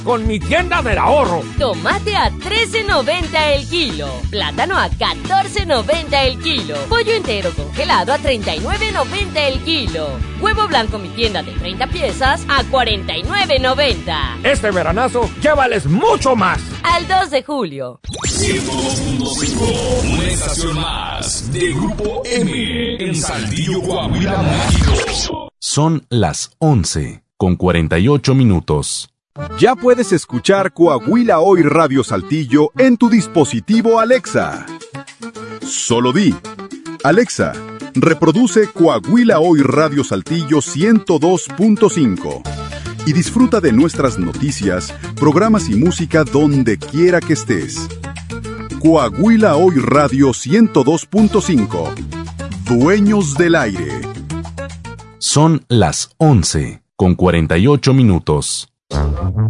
con mi tienda del ahorro. Tomate a $13.90 el kilo. Plátano a $14.90 el kilo. Pollo entero congelado a $39.90 el kilo. Huevo blanco mi tienda de 30 piezas a $49.90. Este veranazo, llévales mucho más. Al 2 de julio. 102.5, una estación más de Grupo M en Saltillo, Coahuila, México. Son las 11:48. Ya puedes escuchar Coahuila Hoy Radio Saltillo en tu dispositivo Alexa. Solo di: Alexa, reproduce Coahuila Hoy Radio Saltillo 102.5 y disfruta de nuestras noticias, programas y música donde quiera que estés. Coahuila Hoy Radio 102.5. Dueños del aire. Son las 11:48.